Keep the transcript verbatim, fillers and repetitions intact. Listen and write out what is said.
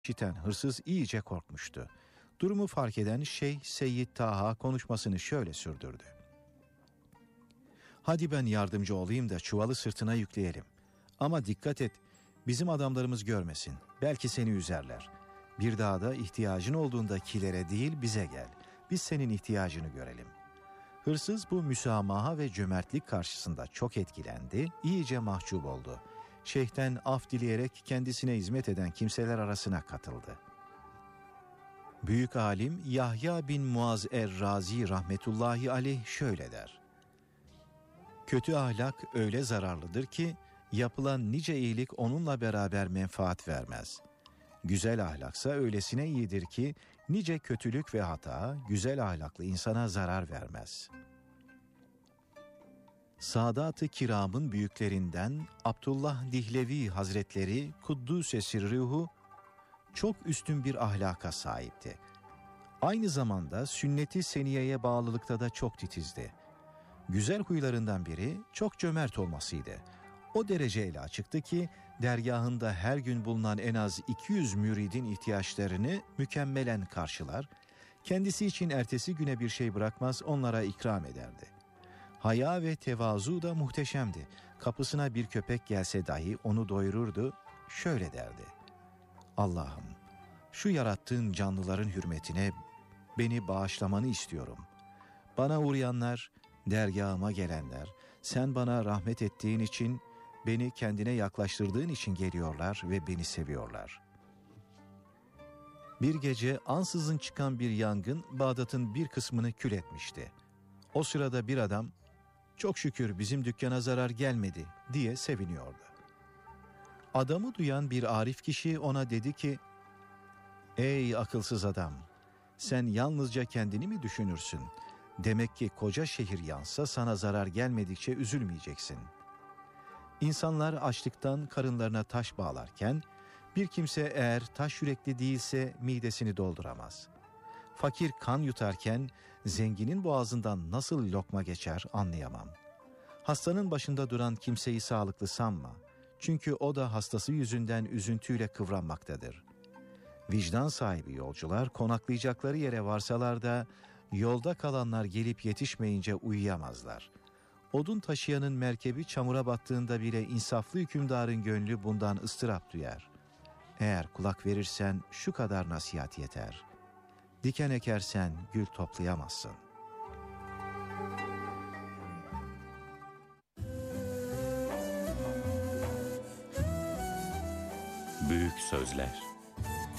İşiten hırsız iyice korkmuştu. Durumu fark eden Şeyh Seyyid Taha konuşmasını şöyle sürdürdü. Hadi ben yardımcı olayım da çuvalı sırtına yükleyelim. Ama dikkat et, bizim adamlarımız görmesin. Belki seni üzerler. Bir daha da ihtiyacın olduğunda kilere değil bize gel. Biz senin ihtiyacını görelim. Hırsız bu müsamaha ve cömertlik karşısında çok etkilendi, iyice mahcup oldu. Şeyh'ten af dileyerek kendisine hizmet eden kimseler arasına katıldı. Büyük alim Yahya bin Muaz er-Razi rahmetullahi aleyh şöyle der. Kötü ahlak öyle zararlıdır ki yapılan nice iyilik onunla beraber menfaat vermez. Güzel ahlaksa öylesine iyidir ki nice kötülük ve hata güzel ahlaklı insana zarar vermez. Sadat-ı Kiram'ın büyüklerinden Abdullah Dihlevi Hazretleri Kuddüs-i Sirruhu çok üstün bir ahlaka sahipti. Aynı zamanda sünnet-i seniyeye bağlılıkta da çok titizdi. Güzel huylarından biri çok cömert olmasıydı. O dereceyle açıktı ki dergahında her gün bulunan en az iki yüz müridin ihtiyaçlarını mükemmelen karşılar, kendisi için ertesi güne bir şey bırakmaz, onlara ikram ederdi. Haya ve tevazu da muhteşemdi. Kapısına bir köpek gelse dahi onu doyururdu, şöyle derdi. Allah'ım, şu yarattığın canlıların hürmetine beni bağışlamanı istiyorum. Bana uğrayanlar, dergahıma gelenler, sen bana rahmet ettiğin için, beni kendine yaklaştırdığın için geliyorlar ve beni seviyorlar. Bir gece ansızın çıkan bir yangın Bağdat'ın bir kısmını kül etmişti. O sırada bir adam, çok şükür bizim dükkana zarar gelmedi diye seviniyordu. Adamı duyan bir arif kişi ona dedi ki, ey akılsız adam, sen yalnızca kendini mi düşünürsün? Demek ki koca şehir yansa sana zarar gelmedikçe üzülmeyeceksin. İnsanlar açlıktan karınlarına taş bağlarken, bir kimse eğer taş yürekli değilse midesini dolduramaz. Fakir kan yutarken, zenginin boğazından nasıl lokma geçer anlayamam. Hastanın başında duran kimseyi sağlıklı sanma. Çünkü o da hastası yüzünden üzüntüyle kıvranmaktadır. Vicdan sahibi yolcular konaklayacakları yere varsalar da, yolda kalanlar gelip yetişmeyince uyuyamazlar. Odun taşıyanın merkebi çamura battığında bile insaflı hükümdarın gönlü bundan ıstırap duyar. Eğer kulak verirsen şu kadar nasihat yeter. Diken ekersen gül toplayamazsın. Büyük sözler.